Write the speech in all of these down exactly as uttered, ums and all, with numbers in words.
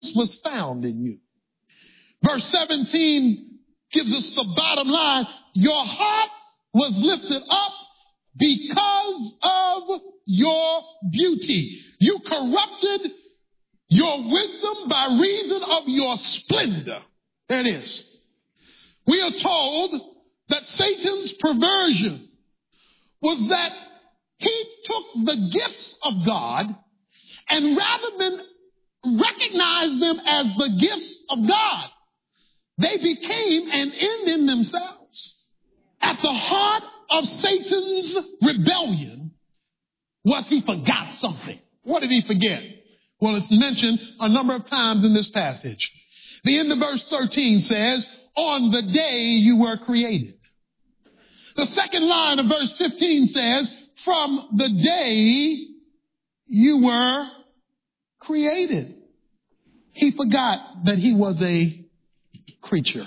was found in you. Verse seventeen gives us the bottom line. Your heart was lifted up because of your beauty. You corrupted your wisdom by reason of your splendor. There it is. We are told that Satan's perversion was that he took the gifts of God and rather than recognize them as the gifts of God, they became an end in themselves. At the heart of Satan's rebellion was he forgot something. What did he forget? Well, it's mentioned a number of times in this passage. The end of verse thirteen says, on the day you were created. The second line of verse fifteen says, from the day you were created. He forgot that he was a creature.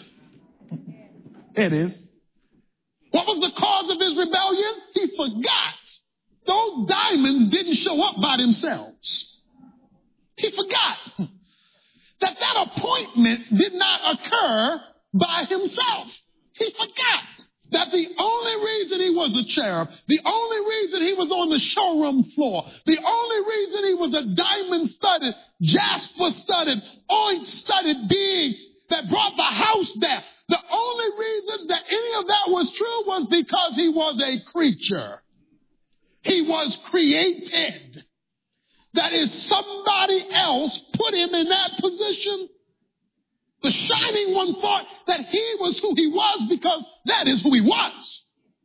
It is. What was the cause of his rebellion? He forgot. Those diamonds didn't show up by themselves. He forgot that that appointment did not occur by himself. He forgot that the only reason he was a cherub, the only reason he was on the showroom floor, the only reason he was a diamond-studded, jasper-studded, orange-studded being that brought the house down, the only reason that any of that was true was because he was a creature. He was created. That is, somebody else put him in that position. The shining one thought that he was who he was because that is who he was.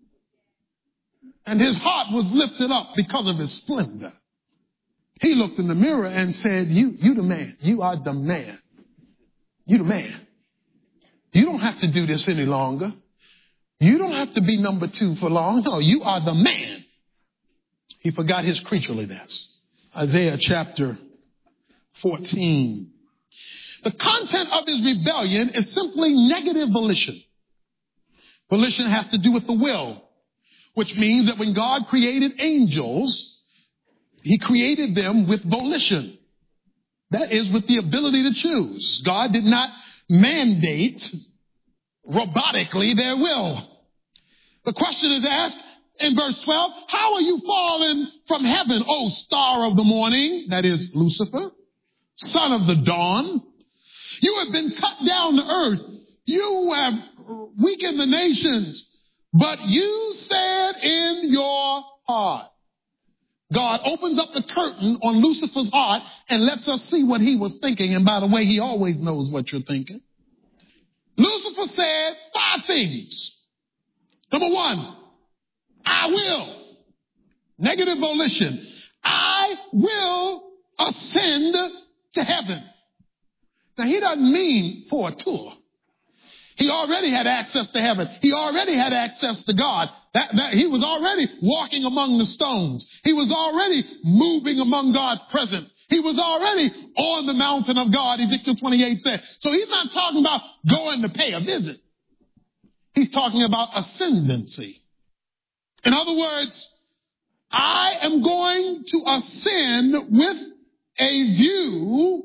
And his heart was lifted up because of his splendor. He looked in the mirror and said, you, you the man. You are the man. You the man. You don't have to do this any longer. You don't have to be number two for long. No, you are the man. He forgot his creatureliness. Isaiah chapter fourteen. The content of his rebellion is simply negative volition. Volition has to do with the will, which means that when God created angels, he created them with volition. That is, with the ability to choose. God did not mandate robotically their will. The question is asked in verse twelve, how are you fallen from heaven, O star of the morning? That is Lucifer, son of the dawn. You have been cut down to earth. You have weakened the nations. But you said in your heart. God opens up the curtain on Lucifer's heart and lets us see what he was thinking. And by the way, he always knows what you're thinking. Lucifer said five things. Number one, I will. Negative volition. I will ascend to heaven. Now, he doesn't mean for a tour. He already had access to heaven. He already had access to God. That, that, he was already walking among the stones. He was already moving among God's presence. He was already on the mountain of God, Ezekiel twenty-eight said. So he's not talking about going to pay a visit. He's talking about ascendancy. In other words, I am going to ascend with a view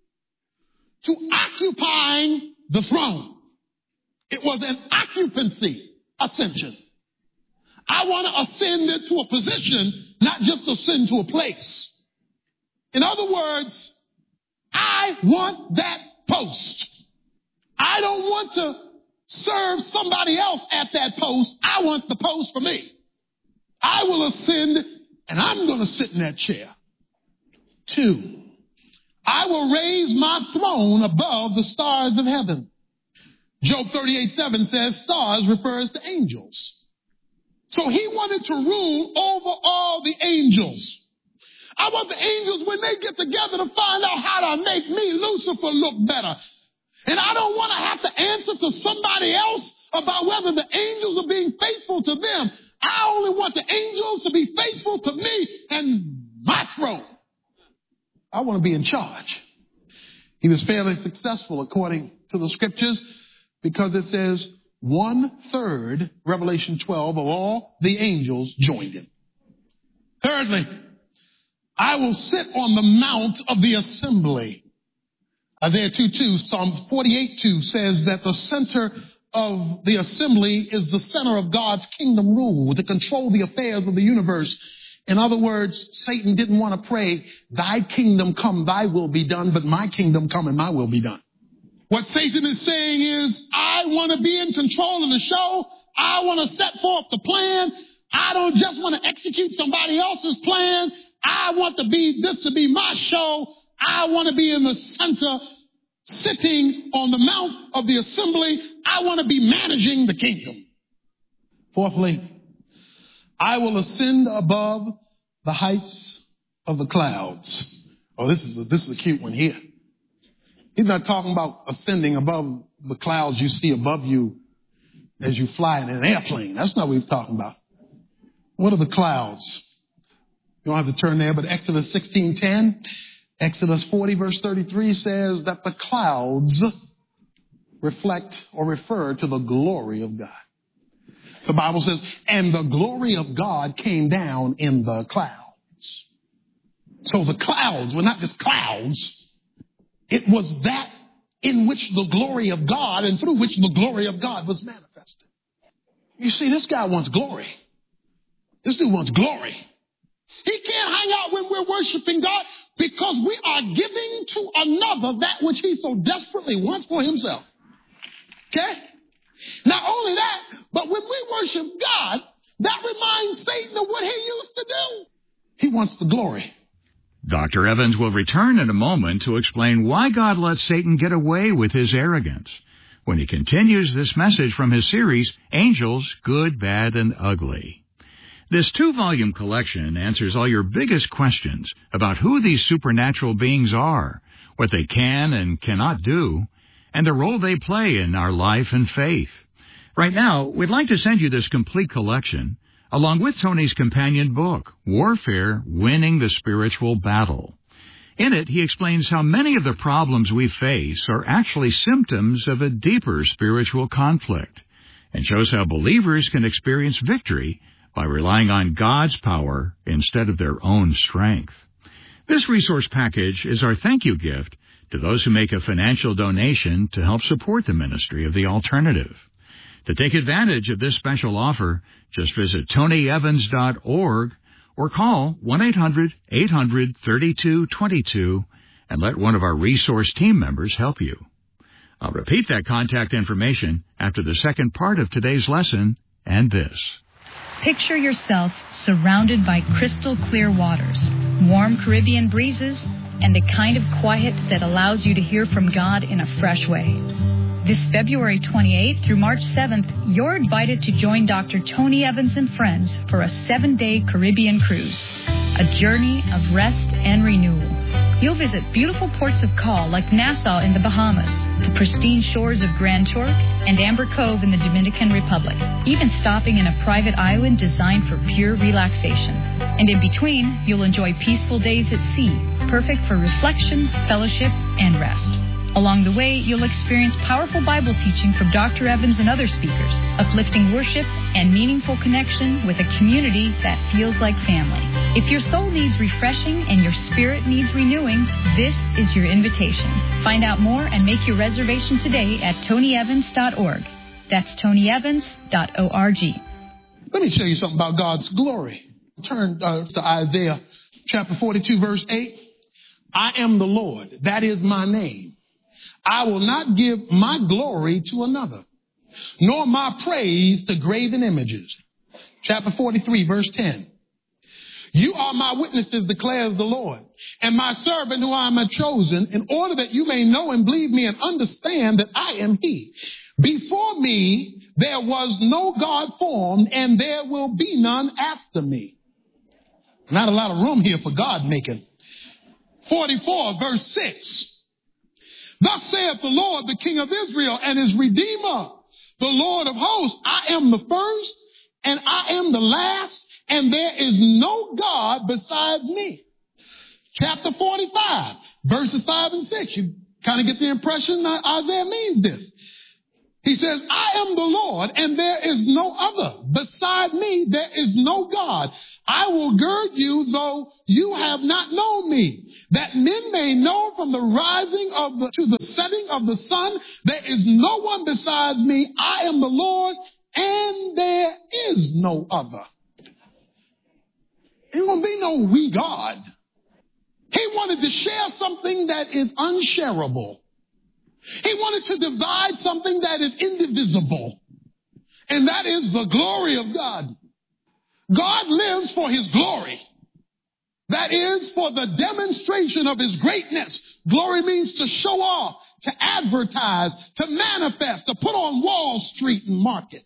to occupying the throne. It was an occupancy ascension. I want to ascend it to a position, not just ascend to a place. In other words, I want that post. I don't want to serve somebody else at that post. I want the post for me. I will ascend and I'm going to sit in that chair. Two, I will raise my throne above the stars of heaven. Job thirty-eight seven says stars refers to angels. So he wanted to rule over all the angels. I want the angels, when they get together, to find out how to make me, Lucifer, look better. And I don't want to have to answer to somebody else about whether the angels are being faithful to them. I only want the angels to be faithful to me and my throne. I want to be in charge. He was fairly successful according to the scriptures, because it says one third, Revelation twelve, of all the angels joined him. Thirdly, I will sit on the mount of the assembly. Isaiah two two, Psalm forty-eight two says that the center of the assembly is the center of God's kingdom rule to control the affairs of the universe. In other words, Satan didn't want to pray, thy kingdom come, thy will be done, but my kingdom come and my will be done. What Satan is saying is, I want to be in control of the show. I want to set forth the plan. I don't just want to execute somebody else's plan. I want to be, this to be my show. I want to be in the center, sitting on the mount of the assembly. I want to be managing the kingdom. Fourthly, I will ascend above the heights of the clouds. Oh, this is a, this is a cute one here. He's not talking about ascending above the clouds you see above you as you fly in an airplane. That's not what he's talking about. What are the clouds? You don't have to turn there, but Exodus sixteen ten, Exodus forty verse thirty-three says that the clouds reflect or refer to the glory of God. The Bible says, and the glory of God came down in the clouds. So the clouds were not just clouds. It was that in which the glory of God and through which the glory of God was manifested. You see, this guy wants glory. This dude wants glory. He can't hang out when we're worshiping God because we are giving to another that which he so desperately wants for himself. Okay? Not only that, but when we worship God, that reminds Satan of what he used to do. He wants the glory. Doctor Evans will return in a moment to explain why God lets Satan get away with his arrogance when he continues this message from his series, Angels, Good, Bad, and Ugly. This two-volume collection answers all your biggest questions about who these supernatural beings are, what they can and cannot do, and the role they play in our life and faith. Right now, we'd like to send you this complete collection, along with Tony's companion book, Warfare, Winning the Spiritual Battle. In it, he explains how many of the problems we face are actually symptoms of a deeper spiritual conflict, and shows how believers can experience victory by relying on God's power instead of their own strength. This resource package is our thank you gift to those who make a financial donation to help support the ministry of The Alternative. To take advantage of this special offer, just visit tony evans dot org or call one eight hundred eight hundred thirty-two twenty-two and let one of our resource team members help you. I'll repeat that contact information after the second part of today's lesson and this. Picture yourself surrounded by crystal clear waters, warm Caribbean breezes, and the kind of quiet that allows you to hear from God in a fresh way. This February twenty-eighth through March seventh, you're invited to join Doctor Tony Evans and friends for a seven-day Caribbean cruise, a journey of rest and renewal. You'll visit beautiful ports of call like Nassau in the Bahamas, the pristine shores of Grand Turk, and Amber Cove in the Dominican Republic, even stopping in a private island designed for pure relaxation. And in between, you'll enjoy peaceful days at sea, perfect for reflection, fellowship, and rest. Along the way, you'll experience powerful Bible teaching from Doctor Evans and other speakers, uplifting worship, and meaningful connection with a community that feels like family. If your soul needs refreshing and your spirit needs renewing, this is your invitation. Find out more and make your reservation today at tony evans dot org. That's tony evans dot org. Let me show you something about God's glory. Turn uh, to Isaiah chapter forty-two, verse eight. I am the Lord, that is my name. I will not give my glory to another, nor my praise to graven images. Chapter forty-three, verse ten. You are my witnesses, declares the Lord, and my servant who I am chosen, in order that you may know and believe me and understand that I am he. Before me there was no God formed, and there will be none after me. Not a lot of room here for God making. forty-four, verse six. Thus saith the Lord, the King of Israel, and his Redeemer, the Lord of hosts. I am the first, and I am the last, and there is no God besides me. Chapter forty-five, verses five and six. You kind of get the impression that Isaiah means this. He says, I am the Lord, and there is no other. Beside me, there is no God. I will gird you, though you have not known me, that men may know from the rising of the to the setting of the sun, there is no one besides me. I am the Lord, and there is no other. Ain't gonna be no we God. He wanted to share something that is unshareable. He wanted to divide something that is indivisible. And that is the glory of God. God lives for his glory. That is for the demonstration of his greatness. Glory means to show off, to advertise, to manifest, to put on Wall Street and market.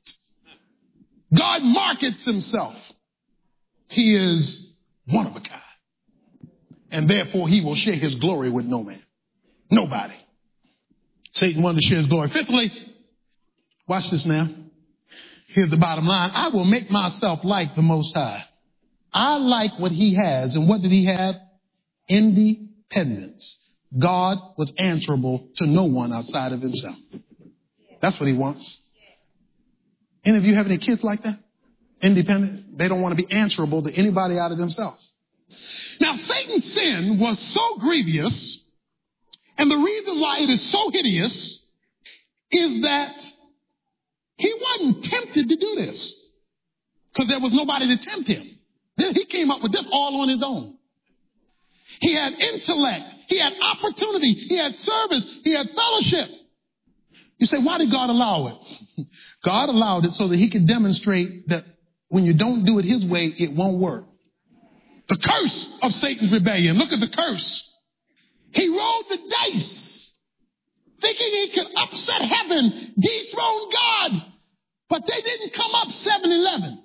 God markets himself. He is one of a kind. And therefore he will share his glory with no man. Nobody. Satan wanted to share his glory. Fifthly, watch this now. Here's the bottom line. I will make myself like the Most High. I like what he has. And what did he have? Independence. God was answerable to no one outside of himself. That's what he wants. Any of you have any kids like that? Independent? They don't want to be answerable to anybody out of themselves. Now, Satan's sin was so grievous, and the reason why it is so hideous is that he wasn't tempted to do this because there was nobody to tempt him. He came up with this all on his own. He had intellect. He had opportunity. He had service. He had fellowship. You say, why did God allow it? God allowed it so that he could demonstrate that when you don't do it his way, it won't work. The curse of Satan's rebellion. Look at the curse. He rolled the dice, thinking he could upset heaven, dethrone God. But they didn't come up seven eleven.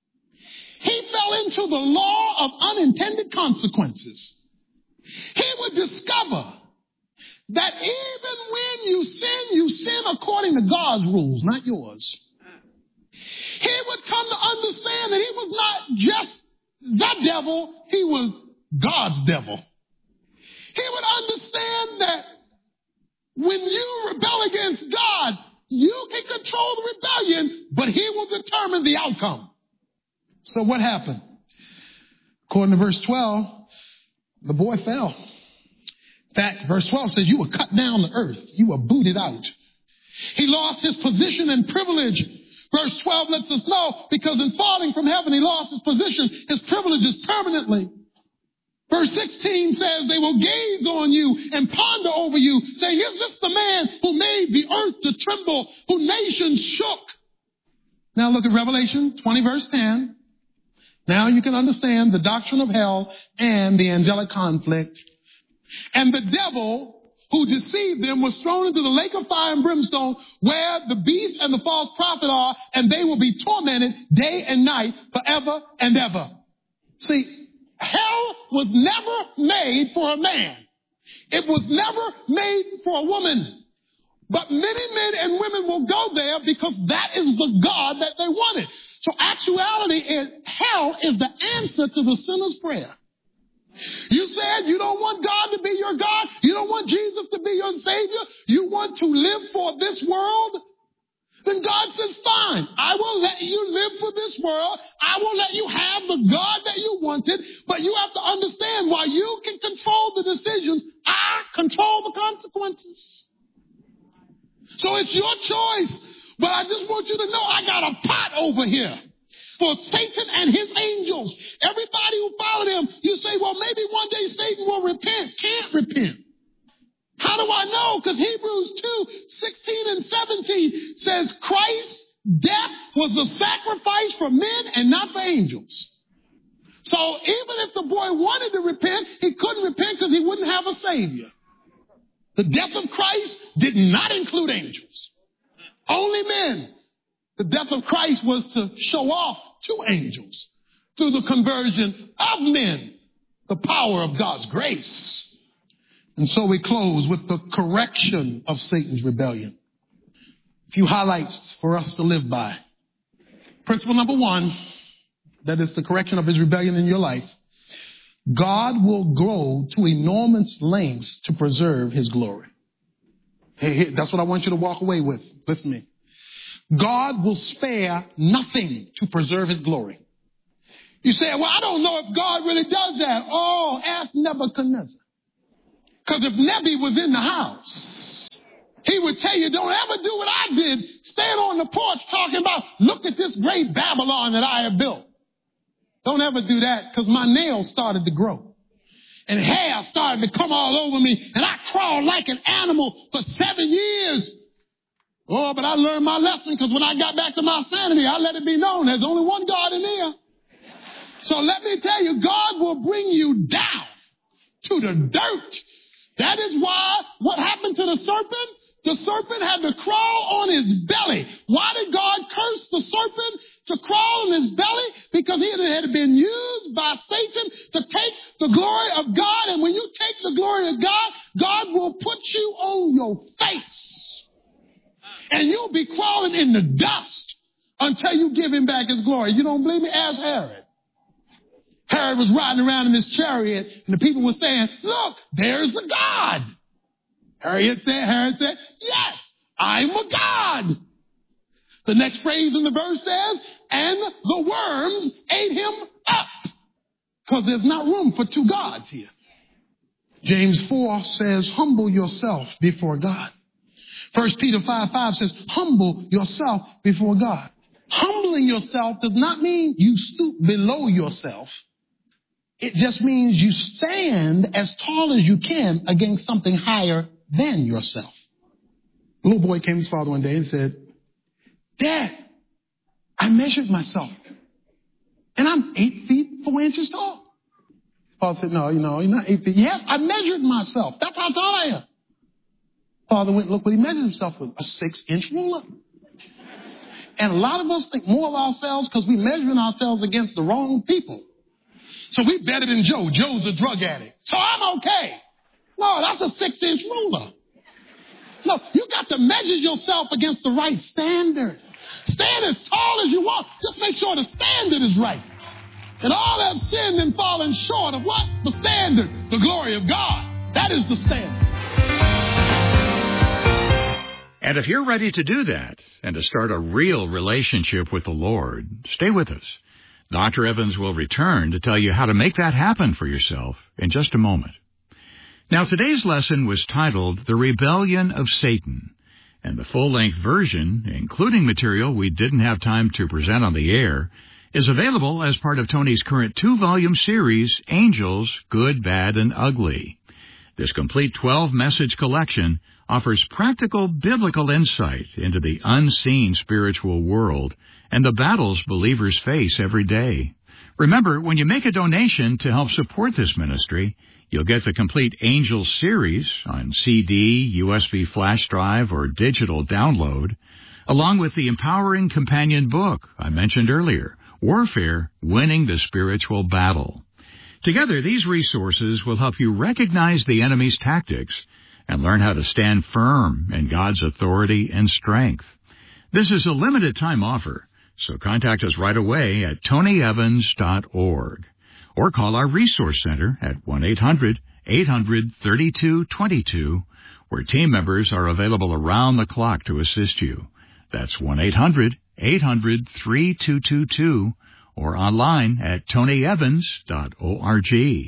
He fell into the law of unintended consequences. He would discover that even when you sin, you sin according to God's rules, not yours. He would come to understand that he was not just the devil, he was God's devil. He would understand that when you rebel against God, you can control the rebellion, but he will determine the outcome. So what happened? According to verse twelve, the boy fell. In fact, verse twelve says you were cut down to earth. You were booted out. He lost his position and privilege. Verse twelve lets us know because in falling from heaven, he lost his position, his privileges permanently. Verse sixteen says they will gaze on you and ponder over you, saying, is this the man who made the earth to tremble, who nations shook? Now look at Revelation twenty, verse ten. Now you can understand the doctrine of hell and the angelic conflict. And the devil who deceived them was thrown into the lake of fire and brimstone where the beast and the false prophet are, and they will be tormented day and night forever and ever. See, hell was never made for a man. It was never made for a woman. But many men and women will go there because that is the God that they wanted. So actuality is hell is the answer to the sinner's prayer. You said you don't want God to be your God. You don't want Jesus to be your Savior. You want to live for this world. Then God says, fine, I will let you live for this world. I will let you have the God that you wanted. But you have to understand, while you can control the decisions, I control the consequences. So it's your choice. But I just want you to know I got a pot over here for Satan and his angels. Everybody who followed him, you say, well, maybe one day Satan will repent. Can't repent. How do I know? Because Hebrews two, sixteen and seventeen says Christ's death was a sacrifice for men and not for angels. So even if the boy wanted to repent, he couldn't repent because he wouldn't have a Savior. The death of Christ did not include angels. Only men. The death of Christ was to show off to angels through the conversion of men, the power of God's grace. And so we close with the correction of Satan's rebellion. A few highlights for us to live by. Principle number one, that is the correction of his rebellion in your life. God will go to enormous lengths to preserve his glory. Hey, hey, that's what I want you to walk away with, with me. God will spare nothing to preserve his glory. You say, well, I don't know if God really does that. Oh, ask Nebuchadnezzar. Because if Nebi was in the house, he would tell you, don't ever do what I did. Stand on the porch talking about, look at this great Babylon that I have built. Don't ever do that, because my nails started to grow. And hair started to come all over me. And I crawled like an animal for seven years. Oh, but I learned my lesson, because when I got back to my sanity, I let it be known there's only one God in here. So let me tell you, God will bring you down to the dirt. That is why what happened to the serpent? The serpent had to crawl on his belly. Why did God curse the serpent to crawl on his belly? Because he had been used by Satan to take the glory of God. And when you take the glory of God, God will put you on your face. And you'll be crawling in the dust until you give him back his glory. You don't believe me? Ask Herod. Herod was riding around in his chariot, and the people were saying, look, there's a God. Herod said, Herod said, yes, I'm a God. The next phrase in the verse says, and the worms ate him up. Because there's not room for two gods here. James four says, humble yourself before God. First Peter five five says, humble yourself before God. Humbling yourself does not mean you stoop below yourself. It just means you stand as tall as you can against something higher than yourself. A little boy came to his father one day and said, Dad, I measured myself, and I'm eight feet, four inches tall. His father said, no, you know, you're not eight feet. Yes, I measured myself. That's how tall I am. Father went, look what he measured himself with, a six-inch ruler. And a lot of us think more of ourselves because we're measuring ourselves against the wrong people. So we better than Joe. Joe's a drug addict. So I'm okay. No, that's a six-inch ruler. No, you got to measure yourself against the right standard. Stand as tall as you want. Just make sure the standard is right. And all have sinned and fallen short of what? The standard. The glory of God. That is the standard. And if you're ready to do that and to start a real relationship with the Lord, stay with us. Doctor Evans will return to tell you how to make that happen for yourself in just a moment. Now, today's lesson was titled The Rebellion of Satan, and the full-length version, including material we didn't have time to present on the air, is available as part of Tony's current two-volume series, Angels, Good, Bad, and Ugly. This complete twelve-message collection offers practical biblical insight into the unseen spiritual world and the battles believers face every day. Remember, when you make a donation to help support this ministry, you'll get the complete Angels series on C D, U S B flash drive, or digital download, along with the empowering companion book I mentioned earlier, Warfare, Winning the Spiritual Battle. Together, these resources will help you recognize the enemy's tactics and learn how to stand firm in God's authority and strength. This is a limited-time offer, so contact us right away at tony evans dot org or call our Resource Center at one eight hundred eight hundred thirty-two twenty-two, where team members are available around the clock to assist you. That's one eight hundred eight hundred thirty-two twenty-two or online at tony evans dot org.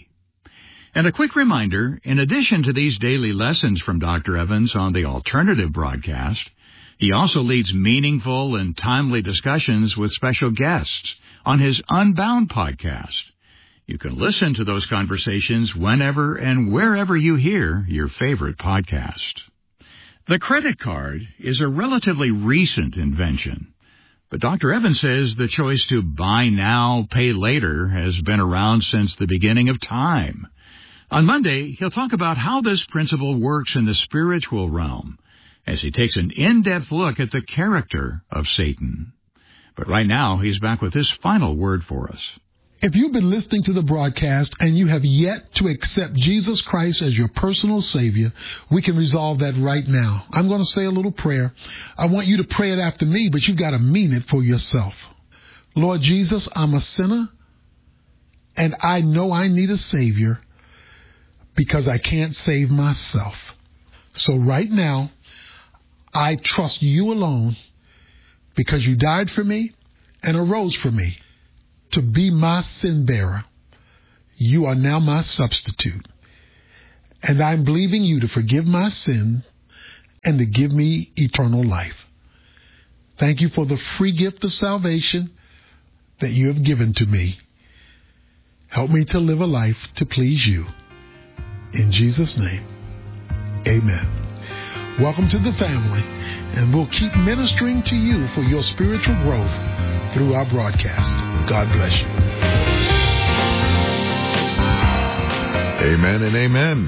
And a quick reminder, in addition to these daily lessons from Doctor Evans on the alternative broadcast, he also leads meaningful and timely discussions with special guests on his Unbound podcast. You can listen to those conversations whenever and wherever you hear your favorite podcast. The credit card is a relatively recent invention, but Doctor Evans says the choice to buy now, pay later has been around since the beginning of time. On Monday, he'll talk about how this principle works in the spiritual realm as he takes an in-depth look at the character of Satan. But right now, he's back with his final word for us. If you've been listening to the broadcast and you have yet to accept Jesus Christ as your personal Savior, we can resolve that right now. I'm going to say a little prayer. I want you to pray it after me, but you've got to mean it for yourself. Lord Jesus, I'm a sinner, and I know I need a Savior because I can't save myself. So right now, I trust you alone because you died for me and arose for me to be my sin bearer. You are now my substitute. And I'm believing you to forgive my sin and to give me eternal life. Thank you for the free gift of salvation that you have given to me. Help me to live a life to please you. In Jesus' name, amen. Welcome to the family, and we'll keep ministering to you for your spiritual growth through our broadcast. God bless you. Amen and amen.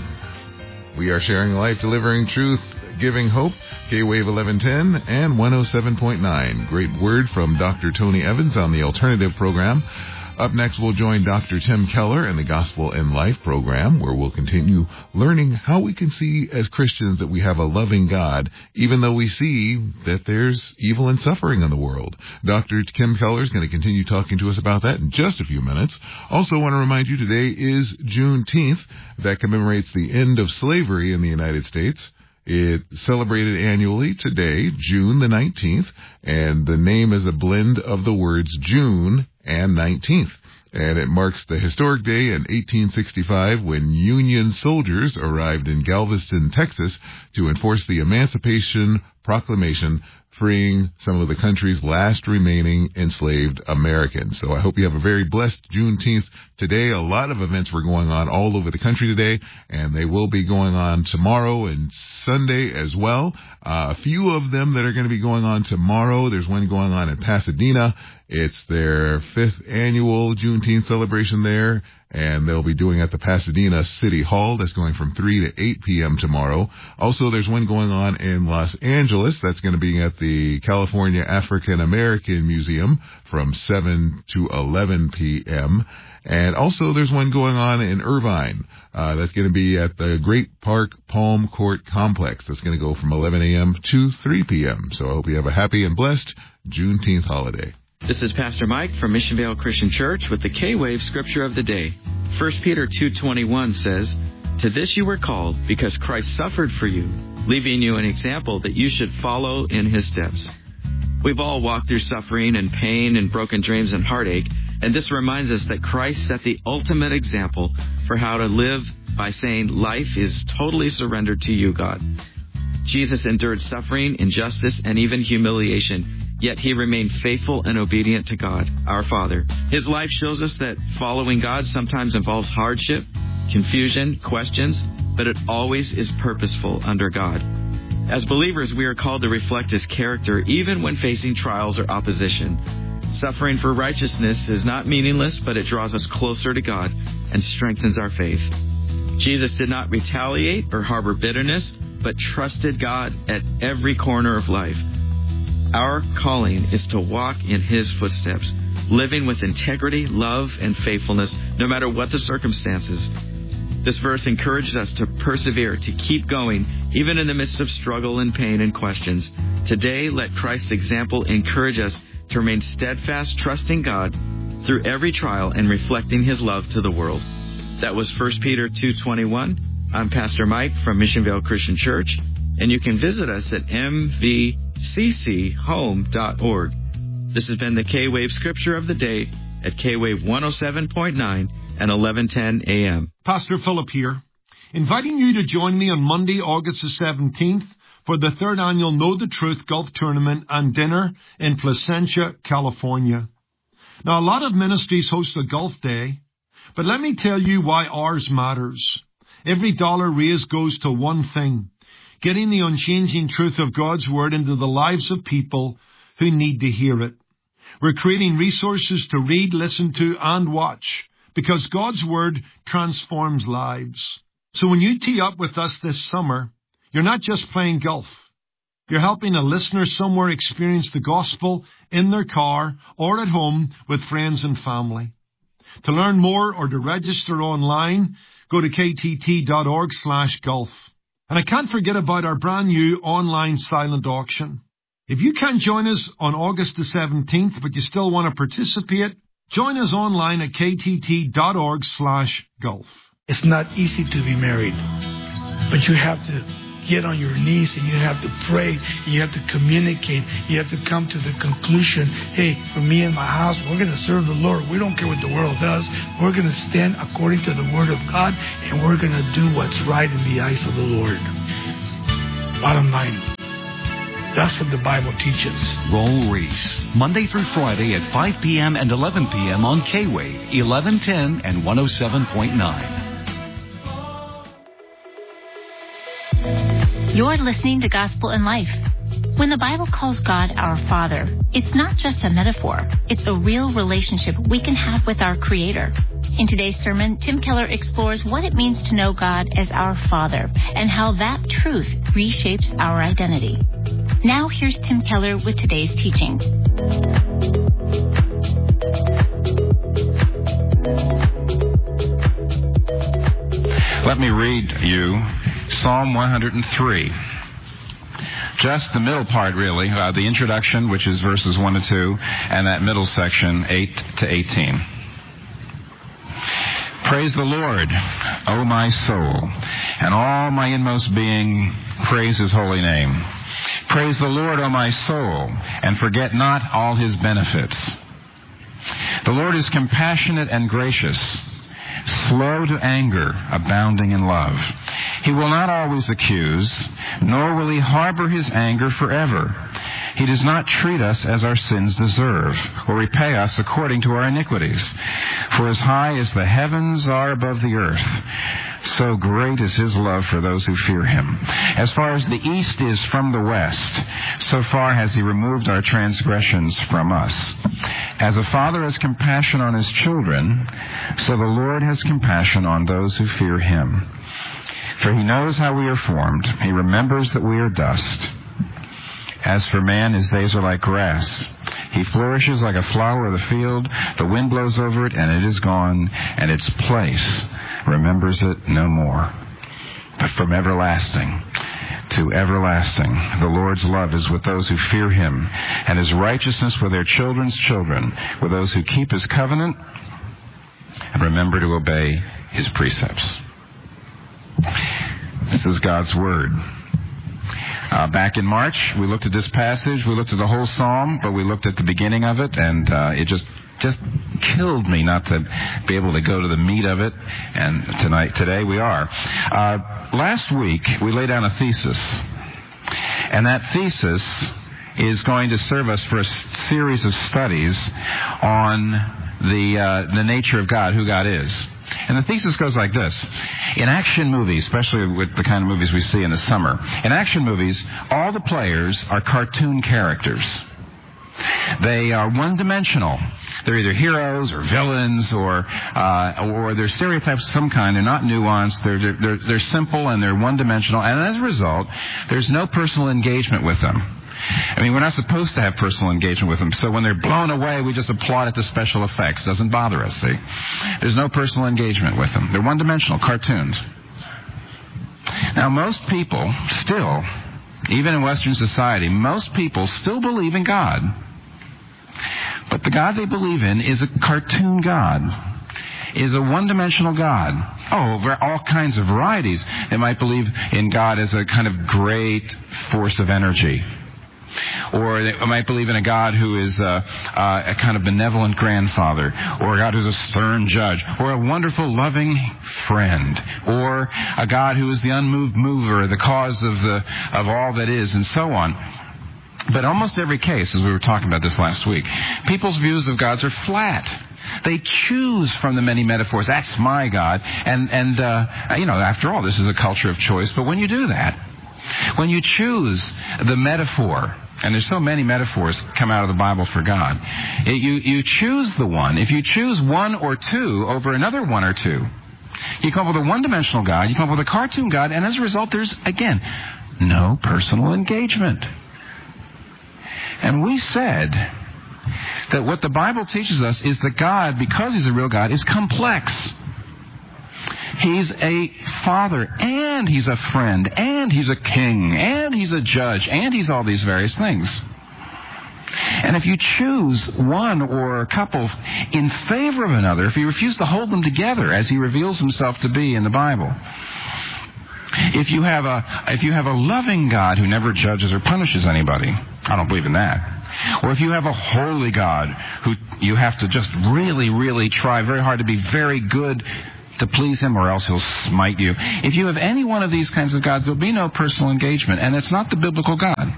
We are sharing life, delivering truth, giving hope. K-Wave eleven ten and one oh seven point nine. Great word from Doctor Tony Evans on the Alternative program. Up next, we'll join Doctor Tim Keller in the Gospel in Life program, where we'll continue learning how we can see as Christians that we have a loving God, even though we see that there's evil and suffering in the world. Doctor Tim Keller is going to continue talking to us about that in just a few minutes. Also want to remind you today is Juneteenth. That commemorates the end of slavery in the United States. It's celebrated annually today, June the nineteenth, and the name is a blend of the words June and nineteenth. And it marks the historic day in eighteen sixty-five when Union soldiers arrived in Galveston, Texas to enforce the Emancipation Proclamation, freeing some of the country's last remaining enslaved Americans. So I hope you have a very blessed Juneteenth today. A lot of events were going on all over the country today, and they will be going on tomorrow and Sunday as well. Uh, a few of them that are going to be going on tomorrow. There's one going on in Pasadena. It's their fifth annual Juneteenth celebration there, and they'll be doing it at the Pasadena City Hall. That's going from three to eight p.m. tomorrow. Also, there's one going on in Los Angeles. That's going to be at the California African American Museum from seven to eleven p.m., and also there's one going on in Irvine. Uh, that's going to be at the Great Park Palm Court Complex. That's going to go from eleven a.m. to three p.m. So I hope you have a happy and blessed Juneteenth holiday. This is Pastor Mike from Mission Vale Christian Church with the K-Wave Scripture of the Day. First Peter two twenty-one says, "To this you were called, because Christ suffered for you, leaving you an example that you should follow in his steps." We've all walked through suffering and pain and broken dreams and heartache, and this reminds us that Christ set the ultimate example for how to live by saying life is totally surrendered to you, God. Jesus endured suffering, injustice, and even humiliation, yet he remained faithful and obedient to God, our Father. His life shows us that following God sometimes involves hardship, confusion, questions, but it always is purposeful under God. As believers, we are called to reflect his character even when facing trials or opposition. Suffering for righteousness is not meaningless, but it draws us closer to God and strengthens our faith. Jesus did not retaliate or harbor bitterness, but trusted God at every corner of life. Our calling is to walk in his footsteps, living with integrity, love, and faithfulness, no matter what the circumstances. This verse encourages us to persevere, to keep going, even in the midst of struggle and pain and questions. Today, let Christ's example encourage us to remain steadfast, trusting God through every trial and reflecting his love to the world. That was First Peter two twenty-one. I'm Pastor Mike from Mission Vale Christian Church, and you can visit us at m v c c home dot org. This has been the K-Wave Scripture of the Day at K-Wave one oh seven point nine and eleven ten a.m. Pastor Philip here, inviting you to join me on Monday, August the seventeenth for the third annual Know the Truth Golf Tournament and Dinner in Placentia, California. Now, a lot of ministries host a golf day, but let me tell you why ours matters. Every dollar raised goes to one thing: getting the unchanging truth of God's Word into the lives of people who need to hear it. We're creating resources to read, listen to, and watch, because God's Word transforms lives. So when you tee up with us this summer, you're not just playing golf. You're helping a listener somewhere experience the gospel in their car or at home with friends and family. To learn more or to register online, go to k t t dot org slash golf. And I can't forget about our brand new online silent auction. If you can't join us on August the seventeenth, but you still want to participate, join us online at k t t dot org slash golf. It's not easy to be married, but you have to get on your knees and you have to pray. And you have to communicate. You have to come to the conclusion, hey, for me and my house, we're going to serve the Lord. We don't care what the world does. We're going to stand according to the Word of God, and we're going to do what's right in the eyes of the Lord. Bottom line. That's what the Bible teaches. Roll Reese, Monday through Friday at five p.m. and eleven p.m. on K-Wave, eleven ten and one oh seven point nine. You're listening to Gospel in Life. When the Bible calls God our Father, it's not just a metaphor. It's a real relationship we can have with our Creator. In today's sermon, Tim Keller explores what it means to know God as our Father and how that truth reshapes our identity. Now here's Tim Keller with today's teaching. Let me read you Psalm one hundred three. Just the middle part, really, uh, the introduction, which is verses one to two, and that middle section, eight to eighteen. Praise the Lord, O my soul, and all my inmost being, praise His holy name. Praise the Lord, O my soul, and forget not all His benefits. The Lord is compassionate and gracious, slow to anger, abounding in love. He will not always accuse, nor will He harbor His anger forever. He does not treat us as our sins deserve, or repay us according to our iniquities. For as high as the heavens are above the earth, so great is His love for those who fear Him. As far as the east is from the west, so far has He removed our transgressions from us. As a father has compassion on his children, so the Lord has compassion on those who fear Him. For He knows how we are formed. He remembers that we are dust. As for man, his days are like grass. He flourishes like a flower of the field. The wind blows over it, and it is gone, and its place remembers it no more. But from everlasting to everlasting, the Lord's love is with those who fear Him, and His righteousness with their children's children, with those who keep His covenant and remember to obey His precepts. This is God's Word. Uh, back in March, we looked at this passage. We looked at the whole psalm, but we looked at the beginning of it, and uh, it just just killed me not to be able to go to the meat of it. And tonight, today, we are. Uh, last week, we laid down a thesis, and that thesis is going to serve us for a series of studies on the uh, the nature of God, who God is. And the thesis goes like this. In action movies, especially with the kind of movies we see in the summer, in action movies, all the players are cartoon characters. They are one-dimensional. They're either heroes or villains or uh, or they're stereotypes of some kind. They're not nuanced. They're, they're, they're simple and they're one-dimensional. And as a result, there's no personal engagement with them. I mean, we're not supposed to have personal engagement with them. So when they're blown away, we just applaud at the special effects. Doesn't bother us, see? There's no personal engagement with them. They're one-dimensional, cartoons. Now, most people still, even in Western society, most people still believe in God. But the God they believe in is a cartoon God, is a one-dimensional God. Oh, there are all kinds of varieties. They might believe in God as a kind of great force of energy. Or they might believe in a God who is a, a kind of benevolent grandfather, or a God who's a stern judge, or a wonderful, loving friend, or a God who is the unmoved mover, the cause of the of all that is, and so on. But almost every case, as we were talking about this last week, people's views of gods are flat. They choose from the many metaphors. That's my God. And, and uh, you know, after all, this is a culture of choice. But when you do that, when you choose the metaphor, and there's so many metaphors come out of the Bible for God, it, you, you choose the one. If you choose one or two over another one or two, you come up with a one-dimensional God, you come up with a cartoon God, and as a result, there's, again, no personal engagement. And we said that what the Bible teaches us is that God, because He's a real God, is complex. He's a father, and He's a friend, and He's a king, and He's a judge, and He's all these various things. And if you choose one or a couple in favor of another, if you refuse to hold them together as He reveals Himself to be in the Bible, If you have a if you have a loving God who never judges or punishes anybody, I don't believe in that. Or if you have a holy God who you have to just really, really try very hard to be very good to please him, or else he'll smite you. If you have any one of these kinds of gods, there'll be no personal engagement, and it's not the biblical God.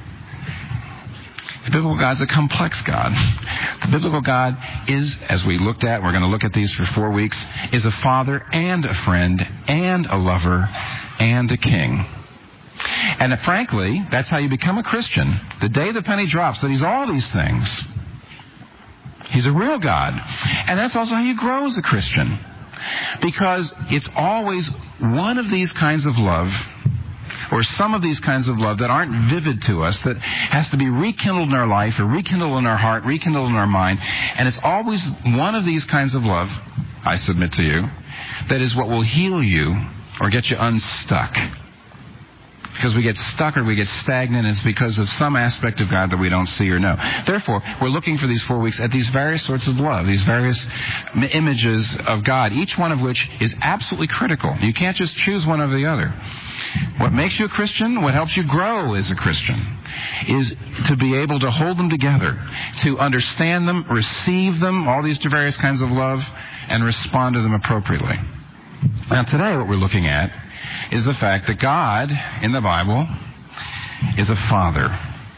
The biblical God's a complex God. The biblical God is, as we looked at, we're going to look at these for four weeks, is a father and a friend and a lover and a king. And frankly, that's how you become a Christian. The day the penny drops that he's all these things. He's a real God. And that's also how you grow as a Christian. Because it's always one of these kinds of love, or some of these kinds of love that aren't vivid to us, that has to be rekindled in our life, or rekindled in our heart, rekindled in our mind. And it's always one of these kinds of love, I submit to you, that is what will heal you or get you unstuck. Because we get stuck or we get stagnant, it's because of some aspect of God that we don't see or know. Therefore, we're looking for these four weeks at these various sorts of love, these various images of God, each one of which is absolutely critical. You can't just choose one over the other. What makes you a Christian, what helps you grow as a Christian, is to be able to hold them together, to understand them, receive them, all these various kinds of love, and respond to them appropriately. Now today what we're looking at is the fact that God in the Bible is a father.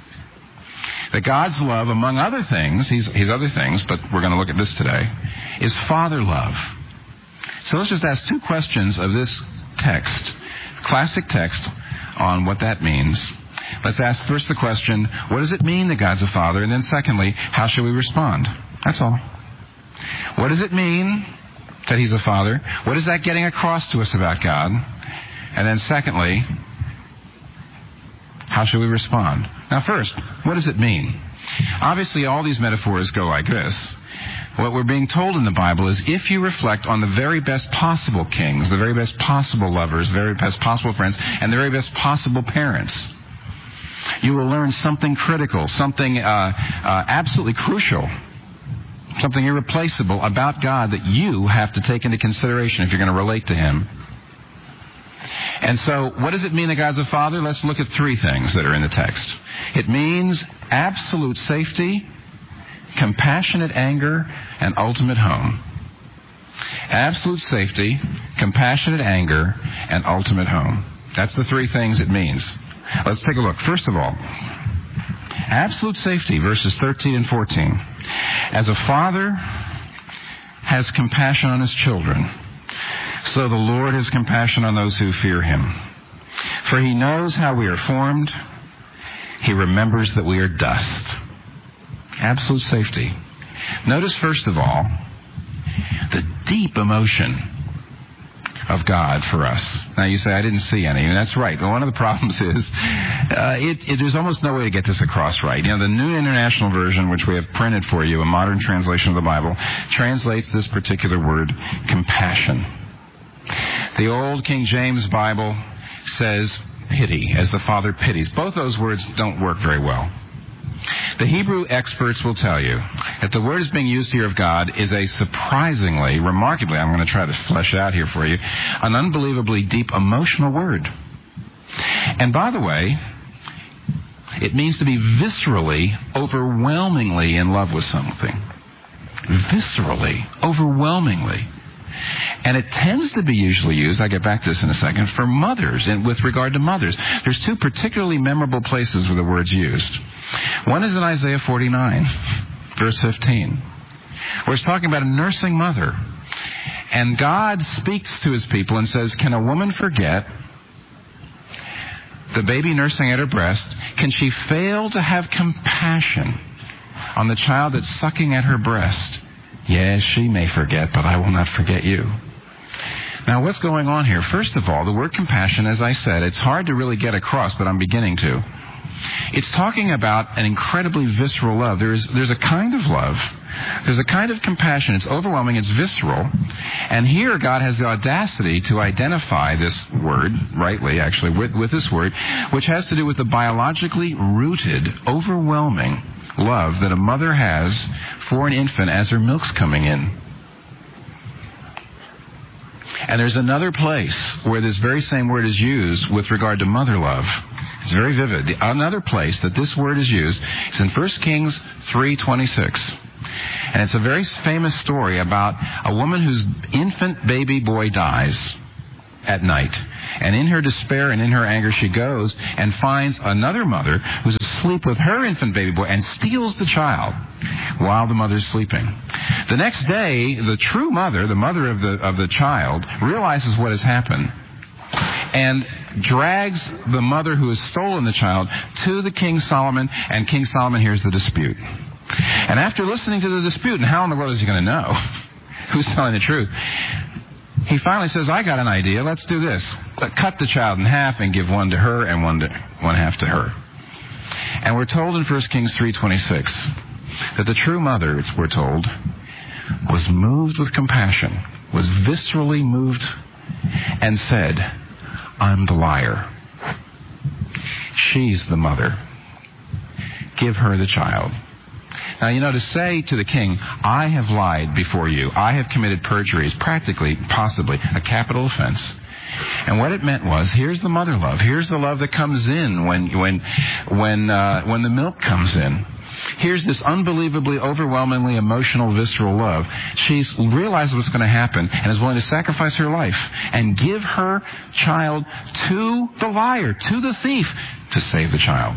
That God's love, among other things, he's, he's other things, but we're going to look at this today, is father love. So let's just ask two questions of this text, classic text, on what that means. Let's ask first the question, what does it mean that God's a father? And then secondly, how should we respond? That's all. What does it mean that he's a father? What is that getting across to us about God? And then secondly, how should we respond? Now first, what does it mean? Obviously, all these metaphors go like this. What we're being told in the Bible is if you reflect on the very best possible kings, the very best possible lovers, the very best possible friends, and the very best possible parents, you will learn something critical, something uh, uh, absolutely crucial, something irreplaceable about God that you have to take into consideration if you're going to relate to him. And so, what does it mean that God's a father? Let's look at three things that are in the text. It means absolute safety, compassionate anger, and ultimate home. Absolute safety, compassionate anger, and ultimate home. That's the three things it means. Let's take a look. First of all, absolute safety, verses thirteen and fourteen. As a father has compassion on his children, so the Lord has compassion on those who fear him. For he knows how we are formed. He remembers that we are dust. Absolute safety. Notice, first of all, the deep emotion of God for us. Now you say, I didn't see any. And that's right. Well, one of the problems is uh, it, it, there's almost no way to get this across right. You know, the New International Version, which we have printed for you, a modern translation of the Bible, translates this particular word, compassion. The old King James Bible says pity, as the Father pities. Both those words don't work very well. The Hebrew experts will tell you that the word is being used here of God is a surprisingly, remarkably, I'm going to try to flesh it out here for you, an unbelievably deep emotional word. And by the way, it means to be viscerally, overwhelmingly in love with something. Viscerally, overwhelmingly. And it tends to be usually used, I'll get back to this in a second, for mothers, and with regard to mothers. There's two particularly memorable places where the word's used. One is in Isaiah forty-nine, verse fifteen, where it's talking about a nursing mother. And God speaks to his people and says, can a woman forget the baby nursing at her breast? Can she fail to have compassion on the child that's sucking at her breast? Yes, she may forget, but I will not forget you. Now, what's going on here? First of all, the word compassion, as I said, it's hard to really get across, but I'm beginning to. It's talking about an incredibly visceral love. There's there's a kind of love. There's a kind of compassion. It's overwhelming. It's visceral. And here God has the audacity to identify this word, rightly actually, with, with this word, which has to do with the biologically rooted, overwhelming love that a mother has for an infant as her milk's coming in. And there's another place where this very same word is used with regard to mother love. It's very vivid. Another place that this word is used is in First Kings three twenty-six. And it's a very famous story about a woman whose infant baby boy dies at night. And in her despair and in her anger, she goes and finds another mother who's asleep with her infant baby boy and steals the child while the mother's sleeping. The next day, the true mother, the mother of the of the child, realizes what has happened and drags the mother who has stolen the child to the King Solomon, and King Solomon hears the dispute. And after listening to the dispute, and how in the world is he going to know who's telling the truth, he finally says, I got an idea. Let's do this. Cut the child in half and give one to her and one to, one half to her. And we're told in First Kings three twenty-six that the true mother, it's, we're told, was moved with compassion, was viscerally moved, and said, I'm the liar. She's the mother. Give her the child. Now, you know, to say to the king, I have lied before you, I have committed perjury, is practically, possibly, a capital offense. And what it meant was, here's the mother love. Here's the love that comes in when when when uh, when the milk comes in. Here's this unbelievably, overwhelmingly emotional, visceral love. She's realized what's going to happen and is willing to sacrifice her life and give her child to the liar, to the thief, to save the child.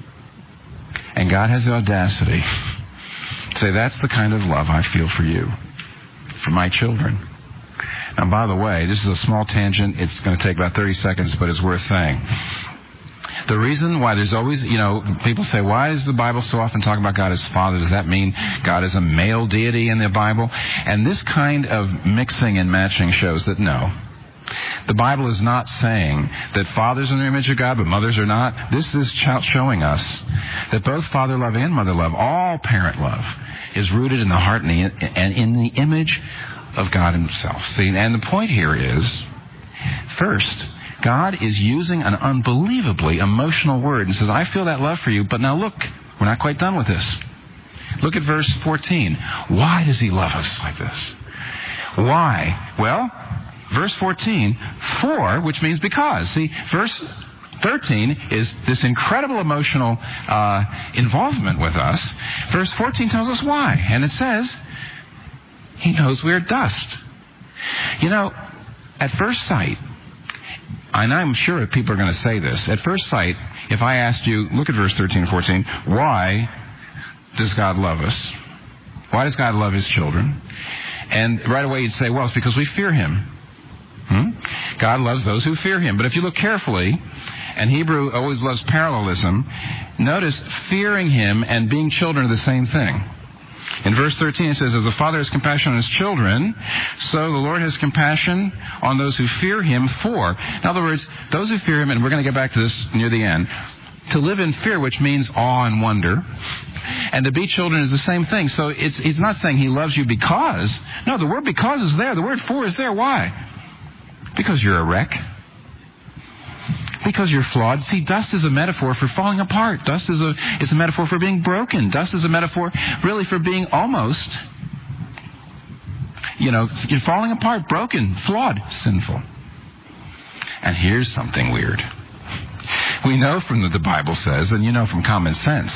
And God has the audacity to say, that's the kind of love I feel for you, for my children. Now, by the way, this is a small tangent. It's going to take about thirty seconds, but it's worth saying. The reason why there's always, you know, people say, why does the Bible so often talk about God as Father? Does that mean God is a male deity in the Bible? And this kind of mixing and matching shows that no. The Bible is not saying that fathers are in the image of God, but mothers are not. This is showing us that both father love and mother love, all parent love, is rooted in the heart and, the, and in the image of God himself. See, and the point here is, first, God is using an unbelievably emotional word and says, I feel that love for you, but now look, we're not quite done with this. Look at verse fourteen. Why does he love us like this? Why? Well, verse fourteen, for, which means because. See, verse thirteen is this incredible emotional uh, involvement with us. Verse fourteen tells us why. And it says, he knows we're dust. You know, at first sight, and I'm sure people are going to say this, at first sight, if I asked you, look at verse thirteen and fourteen, why does God love us? Why does God love his children? And right away you'd say, well, it's because we fear him. Hmm? God loves those who fear him. But if you look carefully, and Hebrew always loves parallelism, notice fearing him and being children are the same thing. In verse thirteen it says, as the Father has compassion on his children, so the Lord has compassion on those who fear him for. In other words, those who fear him, and we're going to get back to this near the end, to live in fear, which means awe and wonder, and to be children is the same thing. So it's he's not saying he loves you because. No, the word because is there. The word for is there. Why? Because you're a wreck. Because you're flawed. See, dust is a metaphor for falling apart. Dust is a, is a metaphor for being broken. Dust is a metaphor really for being almost, you know, you're falling apart, broken, flawed, sinful. And here's something weird. We know from what the Bible says, and you know from common sense,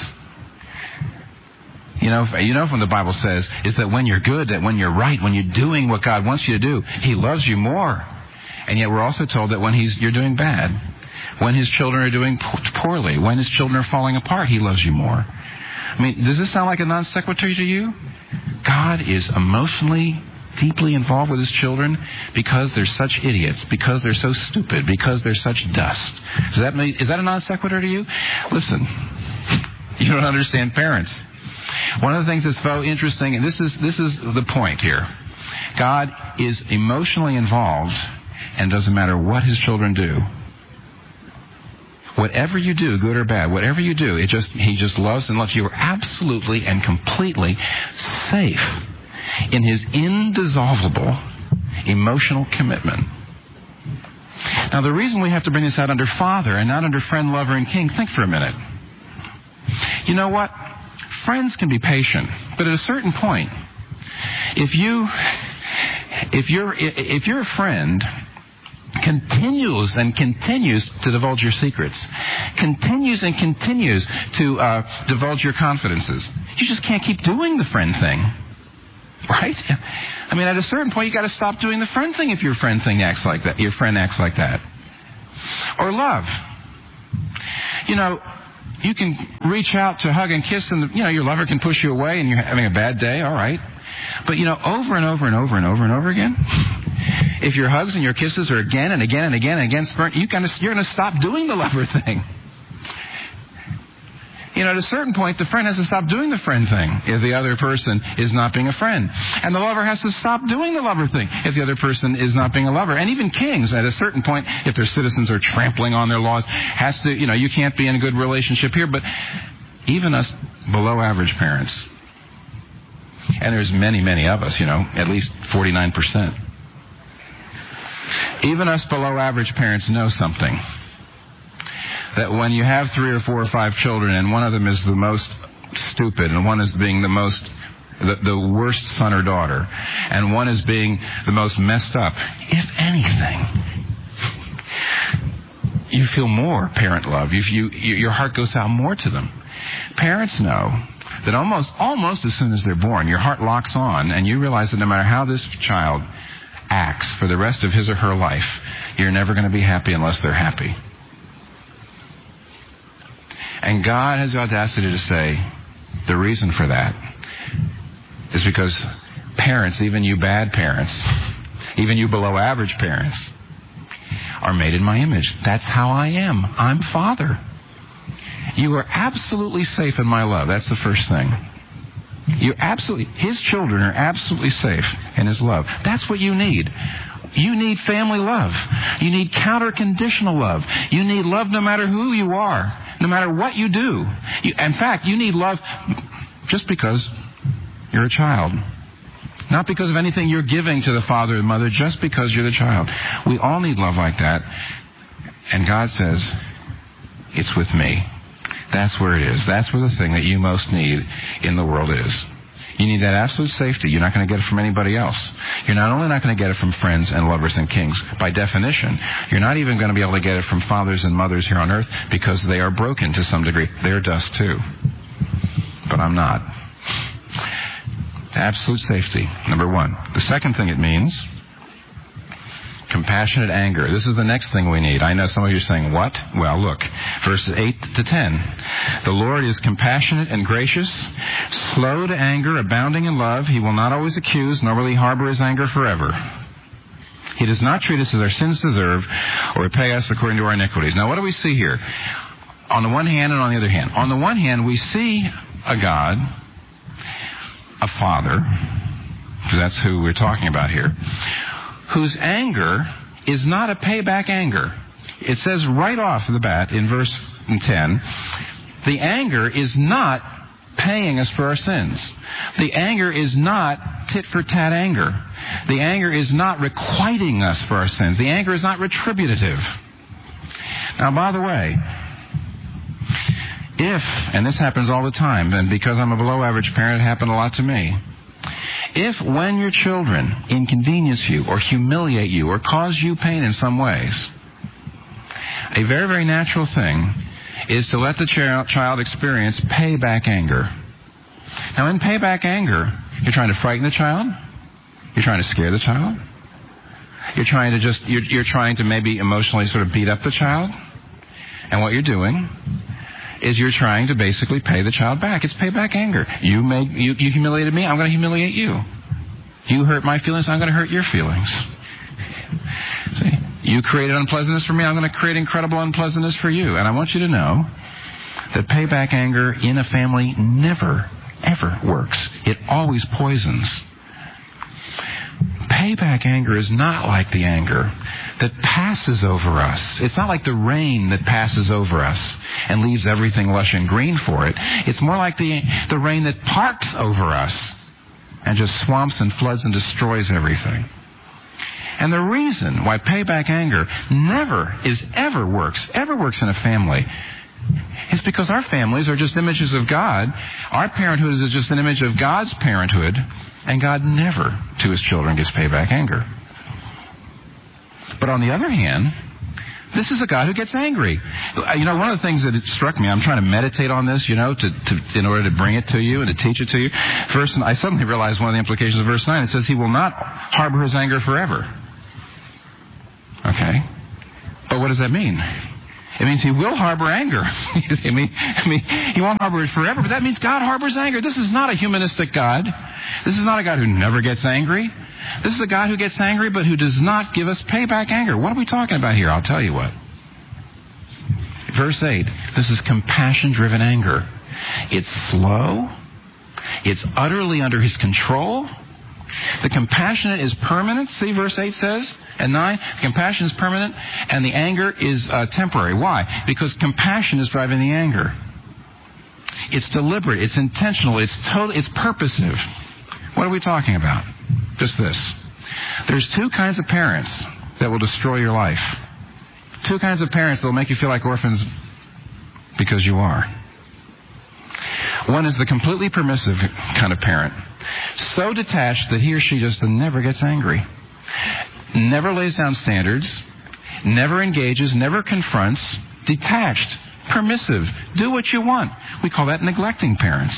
You know, you know from the Bible says, is that when you're good, that when you're right, when you're doing what God wants you to do, he loves you more. And yet we're also told that when he's you're doing bad, when his children are doing poorly, when his children are falling apart, he loves you more. I mean, does this sound like a non sequitur to you? God is emotionally, deeply involved with his children because they're such idiots, because they're so stupid, because they're such dust. Does that mean, is that a non sequitur to you? Listen, you don't understand parents. One of the things that's so interesting, and this is this is the point here. God is emotionally involved, and doesn't matter what his children do. Whatever you do, good or bad, whatever you do, it just he just loves and loves you. You're absolutely and completely safe in his indissoluble emotional commitment. Now, the reason we have to bring this out under Father and not under friend, lover, and king, think for a minute. You know what? Friends can be patient, but at a certain point, if you If you're, if your friend continues and continues to divulge your secrets, continues and continues to uh, divulge your confidences, you just can't keep doing the friend thing. Right? I mean, at a certain point, you got to stop doing the friend thing if your friend thing acts like that. Your friend acts like that. Or love. You know, you can reach out to hug and kiss, and you know your lover can push you away, and you're having a bad day. All right, but you know, over and over and over and over and over again, if your hugs and your kisses are again and again and again and again spurned, you kind of you're going to stop doing the lover thing. You know, at a certain point, the friend has to stop doing the friend thing if the other person is not being a friend. And the lover has to stop doing the lover thing if the other person is not being a lover. And even kings, at a certain point, if their citizens are trampling on their laws, has to, you know, you can't be in a good relationship here. But even us below average parents, and there's many, many of us, you know, at least forty-nine percent. Even us below average parents know something. That when you have three or four or five children and one of them is the most stupid and one is being the most, the, the worst son or daughter, and one is being the most messed up, if anything, you feel more parent love. You, you, your heart goes out more to them. Parents know that almost, almost as soon as they're born, your heart locks on and you realize that no matter how this child acts for the rest of his or her life, you're never going to be happy unless they're happy. And God has the audacity to say the reason for that is because parents, even you bad parents, even you below average parents, are made in my image. That's how I am. I'm Father. You are absolutely safe in my love. That's the first thing. You're absolutely, his children are absolutely safe in his love. That's what you need. You need family love. You need counter-conditional love. You need love no matter who you are, no matter what you do. You, in fact, you need love just because you're a child. Not because of anything you're giving to the father and mother, just because you're the child. We all need love like that. And God says, it's with me. That's where it is. That's where the thing that you most need in the world is. You need that absolute safety. You're not going to get it from anybody else. You're not only not going to get it from friends and lovers and kings, by definition, you're not even going to be able to get it from fathers and mothers here on earth because they are broken to some degree. They're dust too. But I'm not. Absolute safety, number one. The second thing it means, compassionate anger. This is the next thing we need. I know some of you are saying, what? Well, look, verses eight to ten. The Lord is compassionate and gracious, slow to anger, abounding in love. He will not always accuse, nor will he harbor his anger forever. He does not treat us as our sins deserve or repay us according to our iniquities. Now, what do we see here? On the one hand and on the other hand. On the one hand, we see a God, a Father, because that's who we're talking about here, whose anger is not a payback anger. It says right off the bat in verse ten, the anger is not paying us for our sins. The anger is not tit-for-tat anger. The anger is not requiting us for our sins. The anger is not retributive. Now, by the way, if, and this happens all the time, and because I'm a below-average parent, it happened a lot to me, if when your children inconvenience you or humiliate you or cause you pain in some ways, a very, very natural thing is to let the ch- child experience payback anger. Now, in payback anger, you're trying to frighten the child. You're trying to scare the child. You're trying to just, you're, you're trying to maybe emotionally sort of beat up the child. And what you're doing is you're trying to basically pay the child back. It's payback anger. You made, you, you humiliated me, I'm going to humiliate you. You hurt my feelings, I'm going to hurt your feelings. See? You created unpleasantness for me, I'm going to create incredible unpleasantness for you. And I want you to know that payback anger in a family never, ever works. It always poisons. Payback anger is not like the anger that passes over us. It's not like the rain that passes over us and leaves everything lush and green for it. It's more like the, the rain that parks over us and just swamps and floods and destroys everything. And the reason why payback anger never is ever works, ever works in a family, It's because our families are just images of God. Our parenthood is just an image of God's parenthood, and God never, to his children, gives payback anger. But on the other hand, this is a God who gets angry. You know, one of the things that it struck me, I'm trying to meditate on this, you know, to, to in order to bring it to you and to teach it to you. Verse, I suddenly realized one of the implications of verse nine. It says he will not harbor his anger forever. Okay? But what does that mean? It means he will harbor anger. I mean, I mean, he won't harbor it forever, but that means God harbors anger. This is not a humanistic God. This is not a God who never gets angry. This is a God who gets angry, but who does not give us payback anger. What are we talking about here? I'll tell you what. Verse eight, this is compassion-driven anger. It's slow. It's utterly under his control. The compassionate is permanent. See, verse eight says, and nine, compassion is permanent, and the anger is uh, temporary. Why? Because compassion is driving the anger. It's deliberate. It's intentional. It's total. It's purposive. What are we talking about? Just this. There's two kinds of parents that will destroy your life. Two kinds of parents that will make you feel like orphans because you are. One is the completely permissive kind of parent, so detached that he or she just never gets angry, never lays down standards, never engages, never confronts, detached, permissive, do what you want. We call that neglecting parents.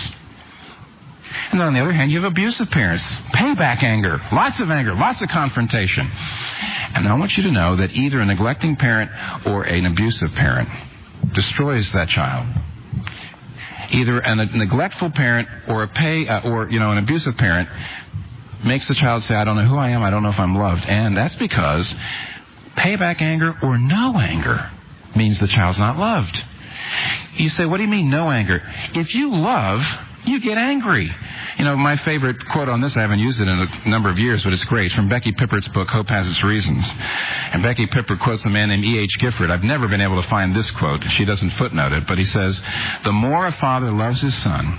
And on the other hand, you have abusive parents, payback anger, lots of anger, lots of confrontation. And I want you to know that either a neglecting parent or an abusive parent destroys that child. Either a neglectful parent or a pay uh, or you know an abusive parent makes the child say, I don't know who I am, I don't know if I'm loved. And that's because payback anger or no anger means the child's not loved. You say, what do you mean no anger? If you love, you get angry. You know, my favorite quote on this, I haven't used it in a number of years, but it's great. It's from Becky Pippert's book, Hope Has Its Reasons. And Becky Pippert quotes a man named E H Gifford. I've never been able to find this quote. She doesn't footnote it, but he says, the more a father loves his son,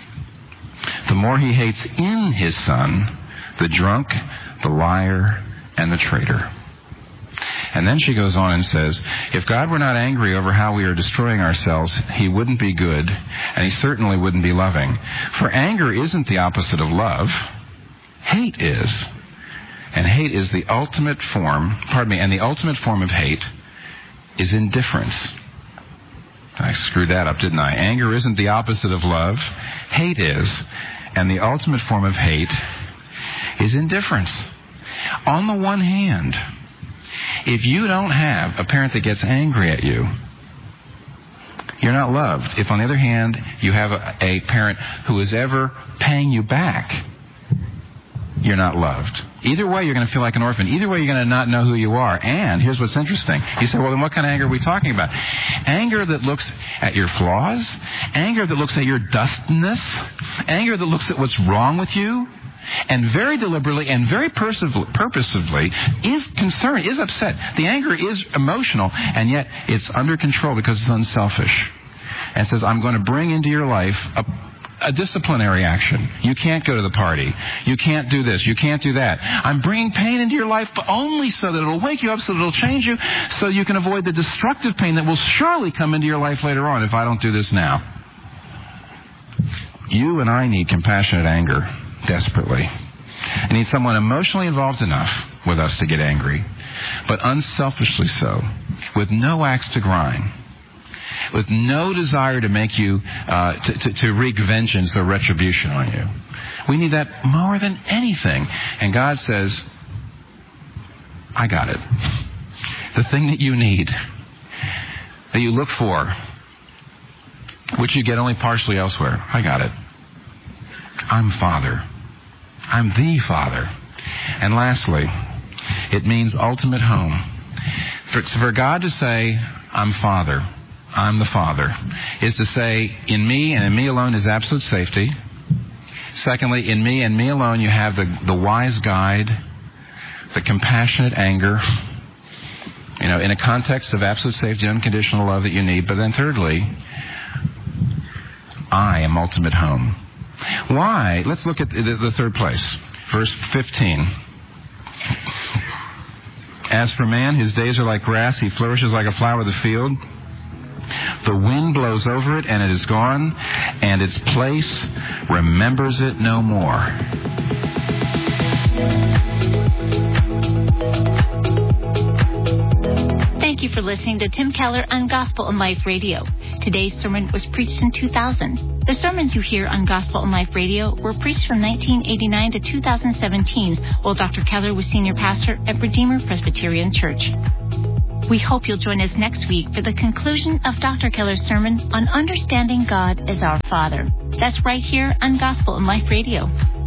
the more he hates in his son the drunk, the liar, and the traitor. And then she goes on and says, if God were not angry over how we are destroying ourselves, he wouldn't be good, and he certainly wouldn't be loving. For anger isn't the opposite of love. Hate is. And hate is the ultimate form, pardon me, and the ultimate form of hate is indifference. I screwed that up, didn't I? Anger isn't the opposite of love. Hate is. And the ultimate form of hate is indifference. On the one hand, if you don't have a parent that gets angry at you, you're not loved. If, on the other hand, you have a, a parent who is ever paying you back, you're not loved. Either way, you're going to feel like an orphan. Either way, you're going to not know who you are. And here's what's interesting. You say, well, then what kind of anger are we talking about? Anger that looks at your flaws, anger that looks at your dustness, anger that looks at what's wrong with you, and very deliberately and very purposively is concerned, is upset. The anger is emotional, and yet it's under control because it's unselfish. And says, I'm going to bring into your life a, a disciplinary action. You can't go to the party. You can't do this. You can't do that. I'm bringing pain into your life, but only so that it'll wake you up, so that it'll change you, so you can avoid the destructive pain that will surely come into your life later on if I don't do this now. You and I need compassionate anger. Desperately. I need someone emotionally involved enough with us to get angry, but unselfishly so, with no axe to grind, with no desire to make you, uh, to, to, to wreak vengeance or retribution on you. We need that more than anything. And God says, I got it. The thing that you need, that you look for, which you get only partially elsewhere, I got it. I'm Father. I'm the Father. And lastly, it means ultimate home. For, for God to say, I'm Father, I'm the Father, is to say, in me and in me alone is absolute safety. Secondly, in me and me alone you have the, the wise guide, the compassionate anger, you know, in a context of absolute safety and unconditional love that you need. But then thirdly, I am ultimate home. Why? Let's look at the, the third place. Verse fifteen. As for man, his days are like grass. He flourishes like a flower of the field. The wind blows over it, and it is gone, and its place remembers it no more. Thank you for listening to Tim Keller on Gospel and Life Radio. Today's sermon was preached in two thousand. The sermons you hear on Gospel and Life Radio were preached from nineteen eighty-nine to two thousand seventeen, while Doctor Keller was senior pastor at Redeemer Presbyterian Church. We hope you'll join us next week for the conclusion of Doctor Keller's sermon on understanding God as our Father. That's right here on Gospel and Life Radio.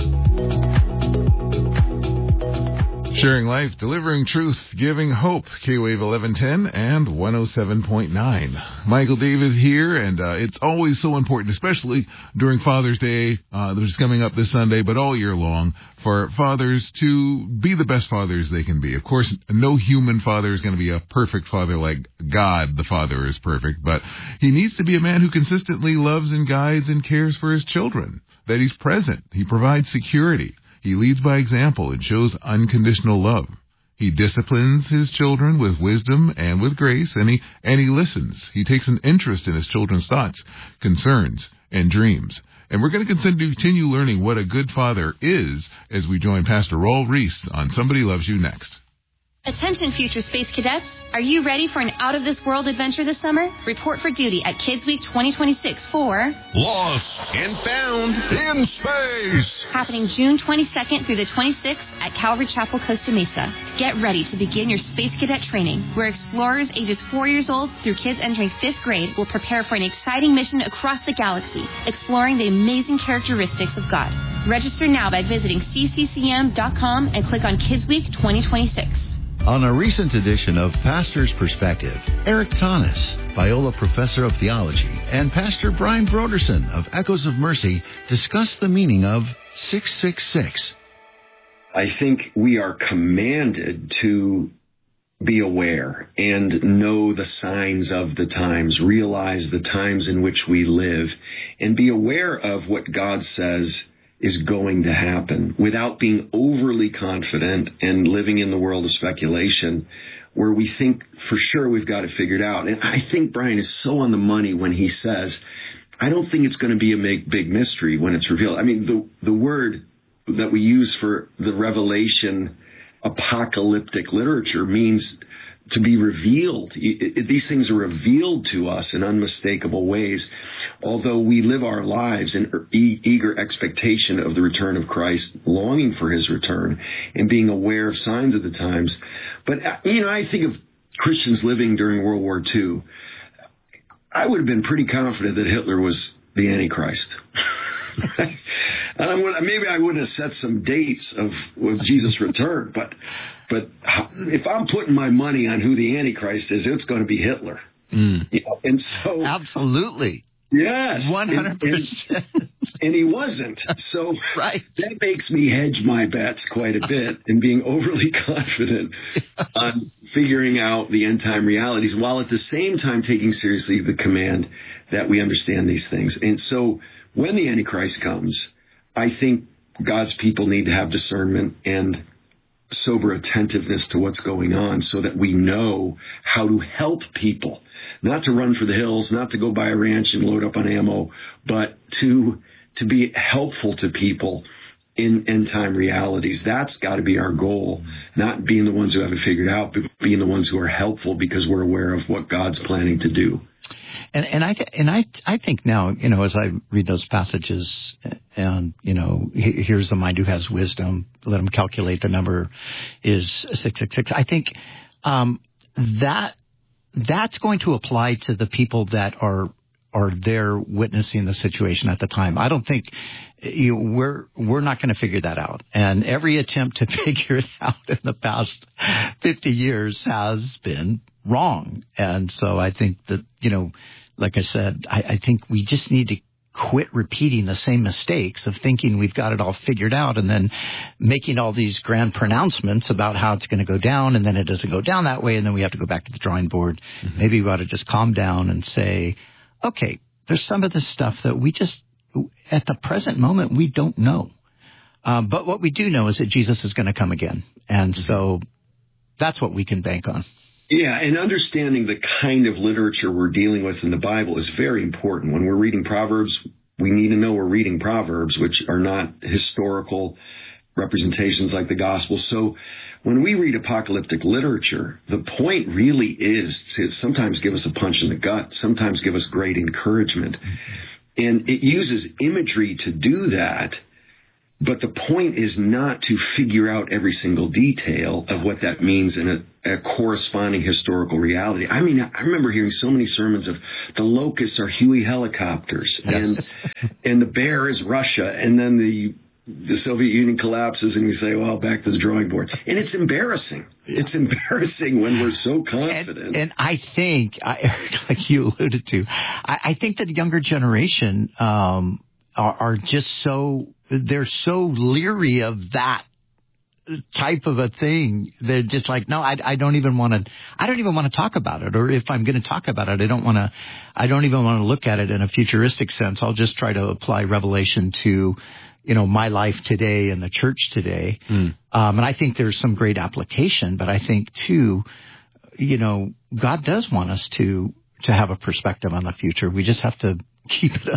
Sharing life, delivering truth, giving hope. K-Wave eleven ten and one oh seven point nine. Michael David here, and uh, it's always so important, especially during Father's Day, uh, which is coming up this Sunday, but all year long, for fathers to be the best fathers they can be. Of course, no human father is going to be a perfect father like God, the Father, is perfect, but he needs to be a man who consistently loves and guides and cares for his children, that he's present, he provides security. He leads by example and shows unconditional love. He disciplines his children with wisdom and with grace, and he, and he listens. He takes an interest in his children's thoughts, concerns, and dreams. And we're going to continue learning what a good father is as we join Pastor Raul Reese on Somebody Loves You next. Attention, future space cadets. Are you ready for an out-of-this-world adventure this summer? Report for duty at Kids Week twenty twenty-six for Lost and Found in Space. Happening June twenty-second through the twenty-sixth at Calvary Chapel, Costa Mesa. Get ready to begin your space cadet training, where explorers ages four years old through kids entering fifth grade will prepare for an exciting mission across the galaxy, exploring the amazing characteristics of God. Register now by visiting c c c m dot com and click on Kids Week twenty twenty-six. On a recent edition of Pastor's Perspective, Eric Thomas, Biola Professor of Theology, and Pastor Brian Broderson of Echoes of Mercy discuss the meaning of six six six. I think we are commanded to be aware and know the signs of the times, realize the times in which we live, and be aware of what God says is going to happen without being overly confident and living in the world of speculation where we think for sure we've got it figured out. And I think Brian is so on the money when he says, I don't think it's going to be a big, big mystery when it's revealed. I mean, the, the word that we use for the revelation apocalyptic literature means to be revealed. It, it, these things are revealed to us in unmistakable ways, although we live our lives in e- eager expectation of the return of Christ, longing for his return, and being aware of signs of the times. But, you know, I think of Christians living during World War Two. I would have been pretty confident that Hitler was the Antichrist. And I would, maybe I would have set some dates of, of Jesus' return, but but if I'm putting my money on who the Antichrist is, it's going to be Hitler. Mm. You know, and so absolutely, yes, one hundred percent. And he wasn't. So right. That makes me hedge my bets quite a bit in being overly confident on figuring out the end time realities, while at the same time taking seriously the command that we understand these things. And so when the Antichrist comes, I think God's people need to have discernment and sober attentiveness to what's going on so that we know how to help people, not to run for the hills, not to go buy a ranch and load up on ammo, but to to be helpful to people in end time realities. That's got to be our goal, not being the ones who have it figured out, but being the ones who are helpful because we're aware of what God's planning to do. And, and I and I I think now, you know, as I read those passages, and you know, here's the mind who has wisdom. Let him calculate the number is six six six. I think um, that that's going to apply to the people that are are there witnessing the situation at the time. I don't think you know, we're we're not going to figure that out. And every attempt to figure it out in the past fifty years has been wrong. And so I think that, you know, like I said, I, I think we just need to quit repeating the same mistakes of thinking we've got it all figured out and then making all these grand pronouncements about how it's going to go down, and then it doesn't go down that way, and then we have to go back to the drawing board. Mm-hmm. Maybe we ought to just calm down and say, okay, there's some of this stuff that we just, at the present moment, we don't know. Um, but what we do know is that Jesus is going to come again. And mm-hmm. so that's what we can bank on. Yeah, and understanding the kind of literature we're dealing with in the Bible is very important. When we're reading Proverbs, we need to know we're reading Proverbs, which are not historical representations like the gospel. So when we read apocalyptic literature, the point really is to sometimes give us a punch in the gut, sometimes give us great encouragement. And it uses imagery to do that. But the point is not to figure out every single detail of what that means in a, a corresponding historical reality. I mean, I remember hearing so many sermons of the locusts are Huey helicopters, yes. and and the bear is Russia, and then the the Soviet Union collapses, and you say, well, back to the drawing board. And it's embarrassing. It's embarrassing when we're so confident. And, and I think, I, like you alluded to, I, I think that the younger generation um, are, are just so... they're so leery of that type of a thing. They're just like, no, I, I don't even want to, I don't even want to talk about it. Or if I'm going to talk about it, I don't want to, I don't even want to look at it in a futuristic sense. I'll just try to apply Revelation to, you know, my life today and the church today. Mm. Um, and I think there's some great application, but I think too, you know, God does want us to, to have a perspective on the future. We just have to keep it